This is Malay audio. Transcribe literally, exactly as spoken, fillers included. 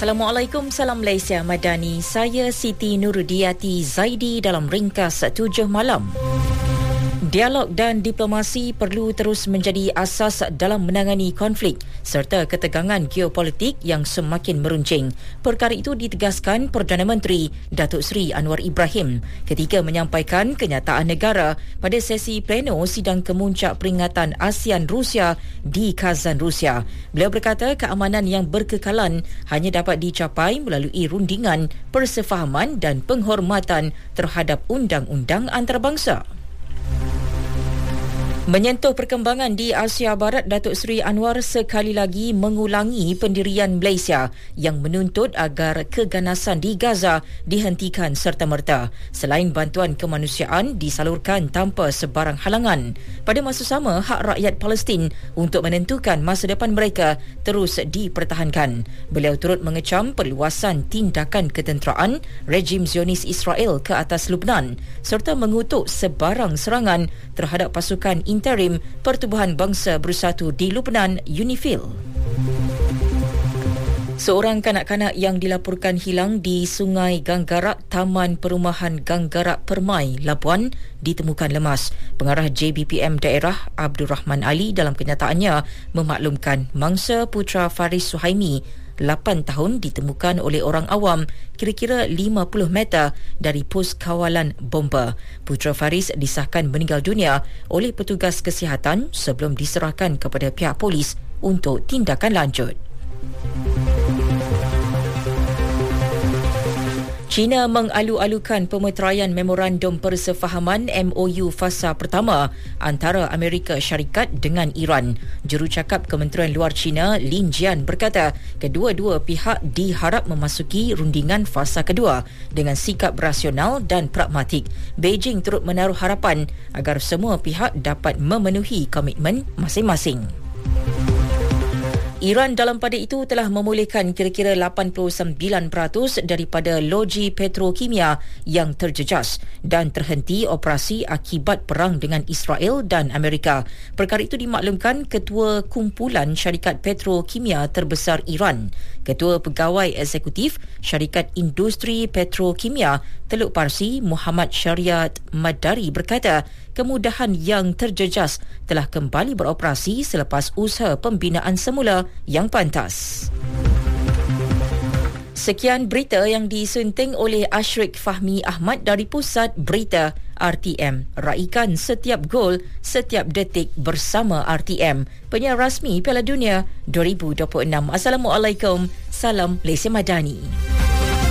Assalamualaikum, salam Malaysia Madani. Saya Siti Nurudiati Zaidi dalam ringkas tujuh malam. Dialog dan diplomasi perlu terus menjadi asas dalam menangani konflik serta ketegangan geopolitik yang semakin meruncing. Perkara itu ditegaskan Perdana Menteri Datuk Seri Anwar Ibrahim ketika menyampaikan kenyataan negara pada sesi pleno sidang kemuncak peringatan ASEAN Rusia di Kazan, Rusia. Beliau berkata keamanan yang berkekalan hanya dapat dicapai melalui rundingan, persefahaman dan penghormatan terhadap undang-undang antarabangsa. Menyentuh perkembangan di Asia Barat, Datuk Seri Anwar sekali lagi mengulangi pendirian Malaysia yang menuntut agar keganasan di Gaza dihentikan serta-merta selain bantuan kemanusiaan disalurkan tanpa sebarang halangan. Pada masa sama, hak rakyat Palestin untuk menentukan masa depan mereka terus dipertahankan. Beliau turut mengecam perluasan tindakan ketenteraan rejim Zionis Israel ke atas Lubnan serta mengutuk sebarang serangan terhadap pasukan interim Pertubuhan Bangsa Bersatu di Lubnan, UNIFIL. Seorang kanak-kanak yang dilaporkan hilang di Sungai Ganggarak, Taman Perumahan Ganggarak Permai, Labuan, ditemukan lemas. Pengarah J B P M Daerah Abdul Rahman Ali dalam kenyataannya memaklumkan mangsa putra Faris Suhaimi lapan tahun ditemukan oleh orang awam kira-kira lima puluh meter dari pos kawalan bomba. Putera Faris disahkan meninggal dunia oleh petugas kesihatan sebelum diserahkan kepada pihak polis untuk tindakan lanjut. China mengalu-alukan pemeteraian Memorandum Persefahaman M O U fasa pertama antara Amerika Syarikat dengan Iran. Jurucakap Kementerian Luar China, Lin Jian, berkata kedua-dua pihak diharap memasuki rundingan fasa kedua dengan sikap rasional dan pragmatik. Beijing turut menaruh harapan agar semua pihak dapat memenuhi komitmen masing-masing. Iran dalam pada itu telah memulihkan kira-kira lapan puluh sembilan peratus daripada loji petrokimia yang terjejas dan terhenti operasi akibat perang dengan Israel dan Amerika. Perkara itu dimaklumkan Ketua Kumpulan Syarikat Petrokimia Terbesar Iran. Ketua Pegawai Eksekutif Syarikat Industri Petrokimia Teluk Parsi, Muhammad Syariat Madari, berkata kemudahan yang terjejas telah kembali beroperasi selepas usaha pembinaan semula yang pantas. Sekian berita yang disunting oleh Ashrik Fahmi Ahmad dari Pusat Berita R T M. Raikan setiap gol, setiap detik bersama R T M, penyiar rasmi Piala Dunia dua ribu dua puluh enam. Assalamualaikum, salam Malaysia Madani.